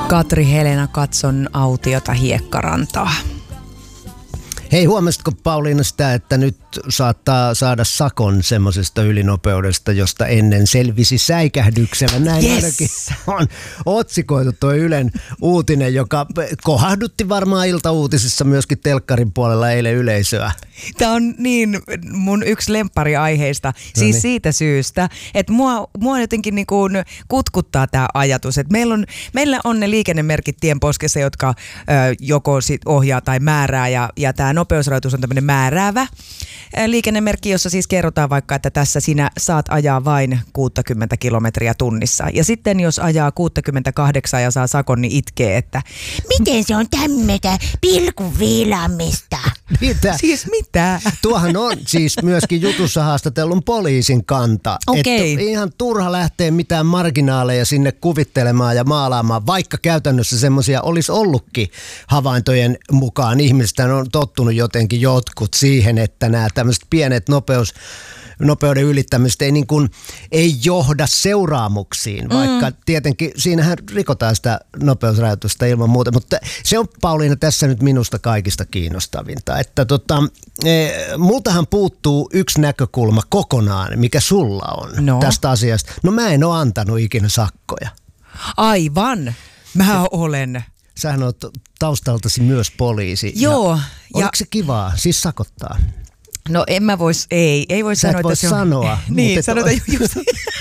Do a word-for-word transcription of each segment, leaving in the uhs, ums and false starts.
Katri Helena Katson autiota Hiekkarantaa. Hei, huomasitko Pauliina sitä, että nyt saattaa saada sakon semmoisesta ylinopeudesta, josta ennen selvisi säikähdyksellä. Näin yes. ainakin on otsikoitu tuo Ylen uutinen, joka kohahdutti varmaan iltauutisissa myöskin telkkarin puolella eilen yleisöä. Tämä on niin mun yksi lemppariaiheista, siis no niin. siitä syystä, että mua, mua jotenkin niin kuin kutkuttaa tämä ajatus, että meillä on, meillä on ne liikennemerkit tienposkessa, jotka ö, joko sit ohjaa tai määrää, ja, ja tämä nopeusrajoitus on tämmöinen määräävä liikennemerkki, jossa siis kerrotaan vaikka, että tässä sinä saat ajaa vain kuusikymmentä kilometriä tunnissa. Ja sitten jos ajaa kuusikymmentäkahdeksan ja saa sakon, niin itkee, että miten se on tämmöistä pilkun viilaamista? Mitä? Siis mitä? Tuohan on siis myöskin jutussa haastatellun poliisin kanta. Okei. Että ihan turha lähteä mitään marginaaleja sinne kuvittelemaan ja maalaamaan, vaikka käytännössä semmoisia olisi ollutkin havaintojen mukaan. Ihmiset on tottunut jotenkin jotkut siihen, että nämä tämmöiset pienet nopeus, nopeuden ylittämiset ei, niin kuin, ei johda seuraamuksiin, vaikka mm. tietenkin siinähän rikotaan sitä nopeusrajoitusta ilman muuta, mutta se on Pauliina tässä nyt minusta kaikista kiinnostavinta, että tota, e, multahan puuttuu yksi näkökulma kokonaan, mikä sulla on no. tästä asiasta. No mä en ole antanut ikinä sakkoja. Aivan, mä olen. Sähän oot taustaltasi myös poliisi. Joo. Ja oliko se kivaa, siis sakottaa? No en mä vois, ei, ei voi Sä sanoa, et voi että se on... sanoa. niin, sanotaan just...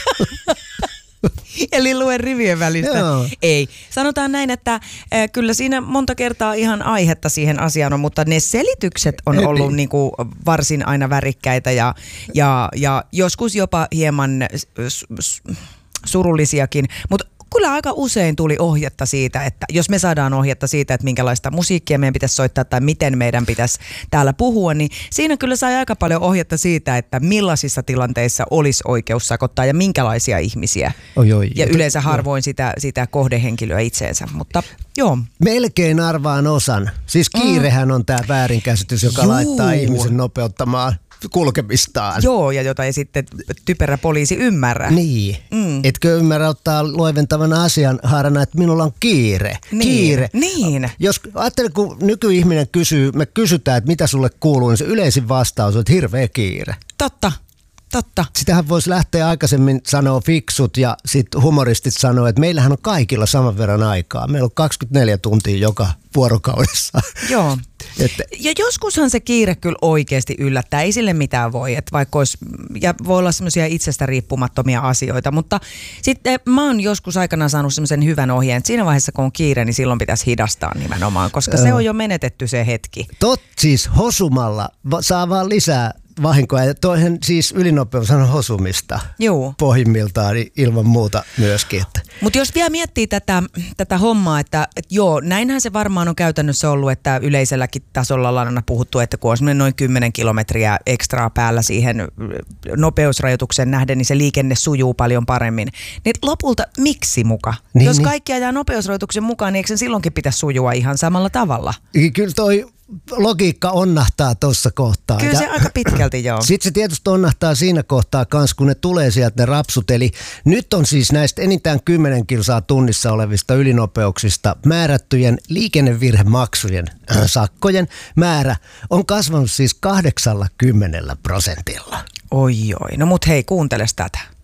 Eli luen rivien välistä. Joo. Ei. Sanotaan näin, että äh, kyllä siinä monta kertaa ihan aihetta siihen asiaan on, mutta ne selitykset on Heti. ollut niinku varsin aina värikkäitä ja, ja, ja joskus jopa hieman s- s- surullisiakin, mutta kyllä aika usein tuli ohjetta siitä, että jos me saadaan ohjetta siitä, että minkälaista musiikkia meidän pitäisi soittaa tai miten meidän pitäisi täällä puhua, niin siinä kyllä sai aika paljon ohjetta siitä, että millaisissa tilanteissa olisi oikeus sakottaa ja minkälaisia ihmisiä. Oi, oi, ja yleensä harvoin sitä, sitä kohdehenkilöä itseensä, mutta joo. Melkein arvaan osan. Siis kiirehän on tämä väärinkäsitys, joka Juu. laittaa ihmisen nopeuttamaan kulkemistaan. Joo, ja jota ei sitten typerä poliisi ymmärrä. Niin. Mm. Etkö ymmärrä ottaa loiventavana asian haarana, että minulla on kiire. Niin. Kiire. Niin. Jos ajattele, kun nykyihminen kysyy, me kysytään, että mitä sulle kuuluu, niin se yleisin vastaus on, että hirveä kiire. Totta. Totta. Sitähän voisi lähteä aikaisemmin sanoa fiksut ja sitten humoristit sanoo, että meillähän on kaikilla saman verran aikaa. Meillä on kaksikymmentäneljä tuntia joka vuorokaudessa. Joo. Että ja joskushan se kiire kyllä oikeasti yllättää, ei sille mitään voi, että vaikka olisi, ja voi olla semmoisia itsestä riippumattomia asioita, mutta sitten mä oon joskus aikanaan saanut semmoisen hyvän ohjeen, että siinä vaiheessa kun on kiire, niin silloin pitäisi hidastaa nimenomaan, koska se on jo menetetty se hetki. Tot siis hosumalla va- saa vaan lisää vahinkoa, ja toihan siis ylinopeus on hosumista. Juu. Pohjimmiltaan ilman muuta myöskin. Mutta jos vielä miettii tätä, tätä hommaa, että, että joo, näinhän se varmaan on käytännössä ollut, että yleiselläkin tasolla ollaan aina puhuttu, että kun on noin kymmenen kilometriä ekstraa päällä siihen nopeusrajoitukseen nähden, niin se liikenne sujuu paljon paremmin. Niin lopulta miksi muka? Niin, jos niin. kaikki ajaa nopeusrajoituksen mukaan, niin eikö sen silloinkin pitäisi sujua ihan samalla tavalla? Kyllä toi logiikka onnahtaa tuossa kohtaa. Kyllä se aika pitkälti joo. Sitten se tietysti onnahtaa siinä kohtaa kans, kun ne tulee sieltä ne rapsut. Eli nyt on siis näistä enintään kymmenen kilsaa tunnissa olevista ylinopeuksista määrättyjen liikennevirhemaksujen äh, sakkojen määrä on kasvanut siis kahdeksallakymmenellä prosentilla. Oi oi, no mut hei, kuunteles tätä.